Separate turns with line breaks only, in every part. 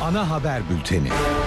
Ana haber bülteni.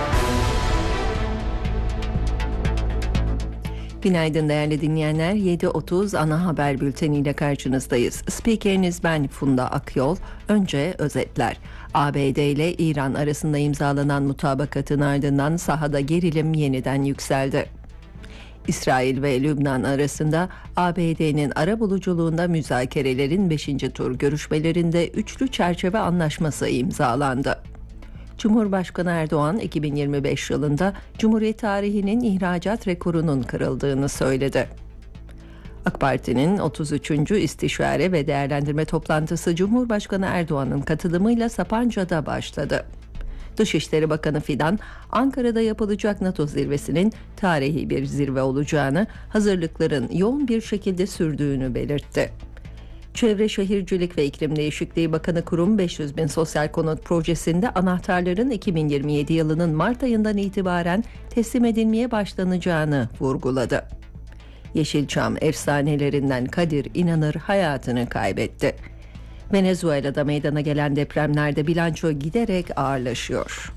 Günaydın değerli dinleyenler. 7.30 ana haber bülteniyle karşınızdayız. Spikeriniz ben Funda Akyol. Önce özetler. ABD ile İran arasında imzalanan mutabakatın ardından sahada gerilim yeniden yükseldi. İsrail ve Lübnan arasında ABD'nin arabuluculuğunda müzakerelerin 5. tur görüşmelerinde üçlü çerçeve anlaşması imzalandı. Cumhurbaşkanı Erdoğan 2025 yılında Cumhuriyet tarihinin ihracat rekorunun kırıldığını söyledi. AK Parti'nin 33. İstişare ve Değerlendirme Toplantısı Cumhurbaşkanı Erdoğan'ın katılımıyla Sapanca'da başladı. Dışişleri Bakanı Fidan, Ankara'da yapılacak NATO zirvesinin tarihi bir zirve olacağını, hazırlıkların yoğun bir şekilde sürdüğünü belirtti. Çevre Şehircilik ve İklim Değişikliği Bakanı Kurum 500 bin sosyal konut projesinde anahtarların 2027 yılının Mart ayından itibaren teslim edilmeye başlanacağını vurguladı. Yeşilçam efsanelerinden Kadir İnanır hayatını kaybetti. Venezuela'da meydana gelen depremlerde bilanço giderek ağırlaşıyor.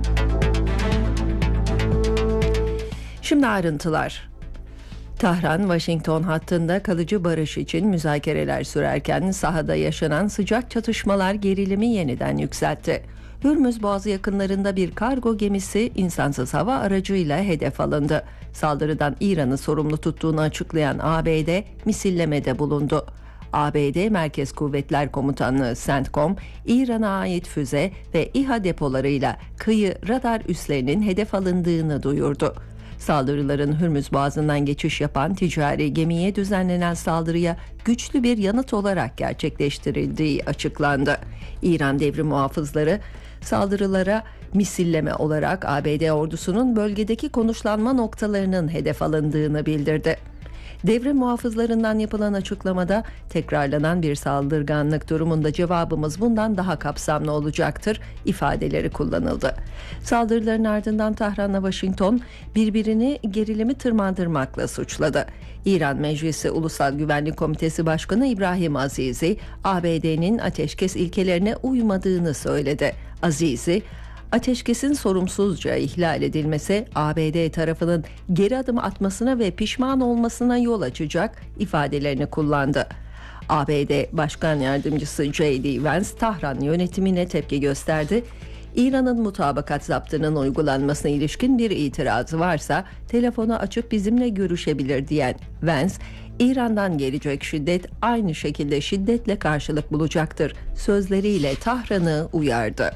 Şimdi ayrıntılar. Tahran-Washington hattında kalıcı barış için müzakereler sürerken sahada yaşanan sıcak çatışmalar gerilimi yeniden yükseltti. Hürmüz Boğazı yakınlarında bir kargo gemisi insansız hava aracıyla hedef alındı. Saldırıdan İran'ı sorumlu tuttuğunu açıklayan ABD misillemede bulundu. ABD Merkez Kuvvetler Komutanlığı CENTCOM, İran'a ait füze ve İHA depolarıyla kıyı radar üslerinin hedef alındığını duyurdu. Saldırıların Hürmüz Boğazı'ndan geçiş yapan ticari gemiye düzenlenen saldırıya güçlü bir yanıt olarak gerçekleştirildiği açıklandı. İran devrim muhafızları saldırılara misilleme olarak ABD ordusunun bölgedeki konuşlanma noktalarının hedef alındığını bildirdi. Devrim muhafızlarından yapılan açıklamada tekrarlanan bir saldırganlık durumunda cevabımız bundan daha kapsamlı olacaktır ifadeleri kullanıldı. Saldırıların ardından Tahran'la Washington birbirini gerilimi tırmandırmakla suçladı. İran Meclisi Ulusal Güvenlik Komitesi Başkanı İbrahim Azizi, ABD'nin ateşkes ilkelerine uymadığını söyledi. Azizi, ateşkesin sorumsuzca ihlal edilmesi ABD tarafının geri adım atmasına ve pişman olmasına yol açacak ifadelerini kullandı. ABD Başkan Yardımcısı J.D. Vance Tahran yönetimine tepki gösterdi. İran'ın mutabakat zaptının uygulanmasına ilişkin bir itirazı varsa telefonu açıp bizimle görüşebilir diyen Vance, İran'dan gelecek şiddet aynı şekilde şiddetle karşılık bulacaktır sözleriyle Tahran'ı uyardı.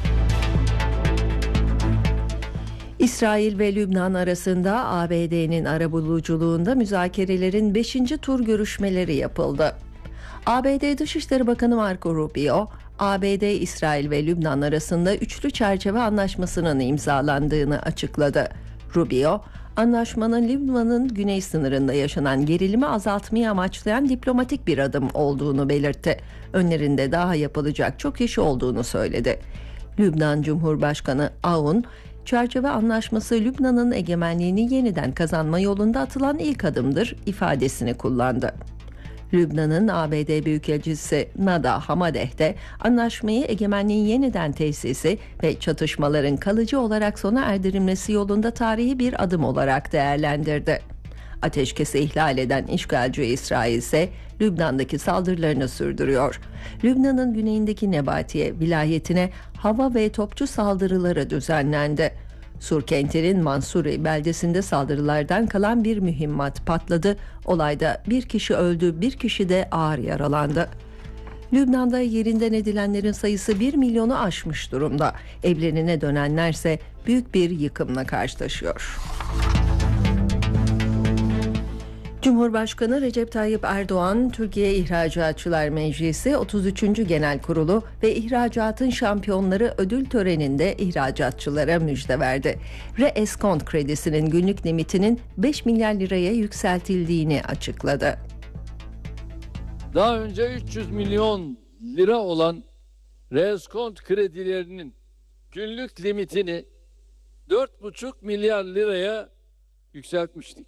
İsrail ve Lübnan arasında ABD'nin arabuluculuğunda müzakerelerin 5. tur görüşmeleri yapıldı. ABD Dışişleri Bakanı Marco Rubio, ABD, İsrail ve Lübnan arasında üçlü çerçeve anlaşmasının imzalandığını açıkladı. Rubio, anlaşmanın Lübnan'ın güney sınırında yaşanan gerilimi azaltmayı amaçlayan diplomatik bir adım olduğunu belirtti. Önlerinde daha yapılacak çok iş olduğunu söyledi. Lübnan Cumhurbaşkanı Aoun, çerçeve anlaşması Lübnan'ın egemenliğini yeniden kazanma yolunda atılan ilk adımdır ifadesini kullandı. Lübnan'ın ABD Büyükelçisi Nada Hamadeh de anlaşmayı egemenliğin yeniden tesisi ve çatışmaların kalıcı olarak sona erdirilmesi yolunda tarihi bir adım olarak değerlendirdi. Ateşkesi ihlal eden işgalci İsrail ise Lübnan'daki saldırılarını sürdürüyor. Lübnan'ın güneyindeki Nebatiye vilayetine hava ve topçu saldırıları düzenlendi. Sur kentinin Mansuri beldesinde saldırılardan kalan bir mühimmat patladı. Olayda bir kişi öldü, bir kişi de ağır yaralandı. Lübnan'da yerinden edilenlerin sayısı 1 milyonu aşmış durumda. Evlerine dönenlerse büyük bir yıkımla karşılaşıyor. Cumhurbaşkanı Recep Tayyip Erdoğan, Türkiye İhracatçılar Meclisi 33. Genel Kurulu ve İhracatın Şampiyonları ödül töreninde ihracatçılara müjde verdi. Re-eskont kredisinin günlük limitinin 5 milyar liraya yükseltildiğini açıkladı.
Daha önce 300 milyon lira olan re-eskont kredilerinin günlük limitini 4,5 milyar liraya yükseltmiştik.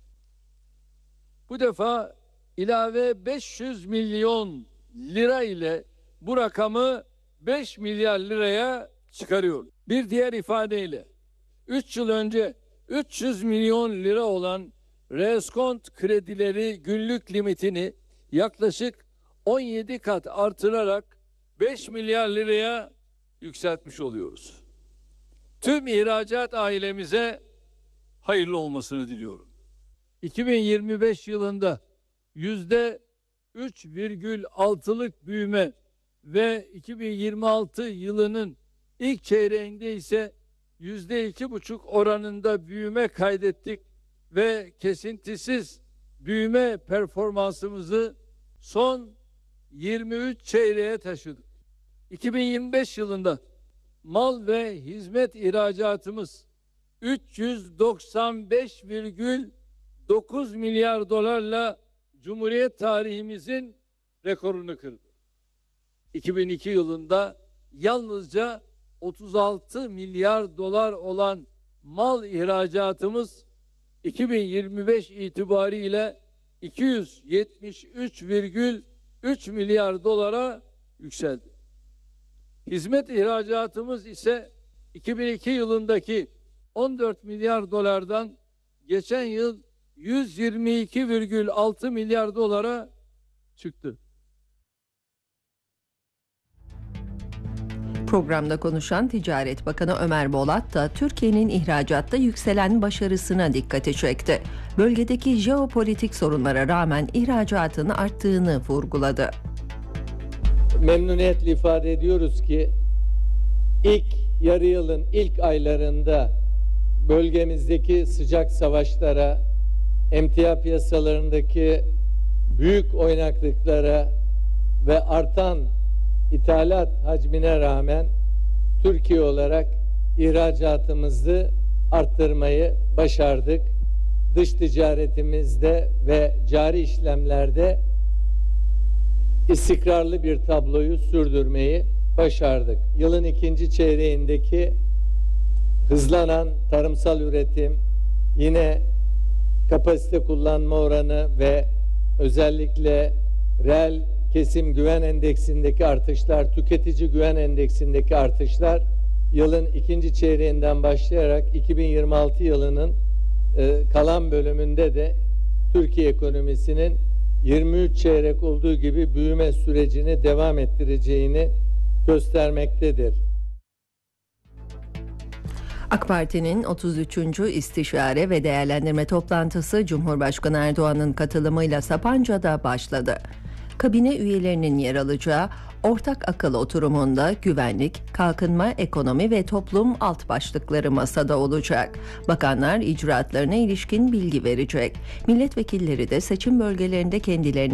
Bu defa ilave 500 milyon lira ile bu rakamı 5 milyar liraya çıkarıyor. Bir diğer ifadeyle 3 yıl önce 300 milyon lira olan reskont kredileri günlük limitini yaklaşık 17 kat artırarak 5 milyar liraya yükseltmiş oluyoruz. Tüm ihracat ailemize hayırlı olmasını diliyorum. 2025 yılında %3,6'lık büyüme ve 2026 yılının ilk çeyreğinde ise %2,5 oranında büyüme kaydettik ve kesintisiz büyüme performansımızı son 23 çeyreğe taşıdık. 2025 yılında mal ve hizmet ihracatımız 395,9 milyar dolarla Cumhuriyet tarihimizin rekorunu kırdı. 2002 yılında yalnızca 36 milyar dolar olan mal ihracatımız 2025 itibariyle 273,3 milyar dolara yükseldi. Hizmet ihracatımız ise 2002 yılındaki 14 milyar dolardan geçen yıl 122,6 milyar dolara çıktı.
Programda konuşan Ticaret Bakanı Ömer Bolat da Türkiye'nin ihracatta yükselen başarısına dikkati çekti. Bölgedeki jeopolitik sorunlara rağmen ihracatın arttığını vurguladı.
Memnuniyetle ifade ediyoruz ki ilk yarı yılın ilk aylarında bölgemizdeki sıcak savaşlara, emtia piyasalarındaki büyük oynaklıklara ve artan ithalat hacmine rağmen Türkiye olarak ihracatımızı arttırmayı başardık. Dış ticaretimizde ve cari işlemlerde istikrarlı bir tabloyu sürdürmeyi başardık. Yılın ikinci çeyreğindeki hızlanan tarımsal üretim, yine kapasite kullanma oranı ve özellikle reel kesim güven endeksindeki artışlar, tüketici güven endeksindeki artışlar yılın ikinci çeyreğinden başlayarak 2026 yılının kalan bölümünde de Türkiye ekonomisinin 23 çeyrek olduğu gibi büyüme sürecini devam ettireceğini göstermektedir.
AK Parti'nin 33. İstişare ve Değerlendirme toplantısı Cumhurbaşkanı Erdoğan'ın katılımıyla Sapanca'da başladı. Kabine üyelerinin yer alacağı ortak akıl oturumunda güvenlik, kalkınma, ekonomi ve toplum alt başlıkları masada olacak. Bakanlar icraatlarına ilişkin bilgi verecek. Milletvekilleri de seçim bölgelerinde kendilerini